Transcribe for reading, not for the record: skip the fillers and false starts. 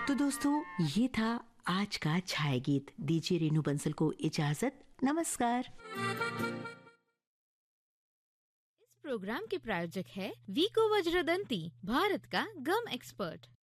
तो दोस्तों ये था आज का छाया गीत। दीजिए रेनू बंसल को इजाजत। नमस्कार। इस प्रोग्राम के प्रायोजक है वीको वज्रदंती, भारत का गम एक्सपर्ट।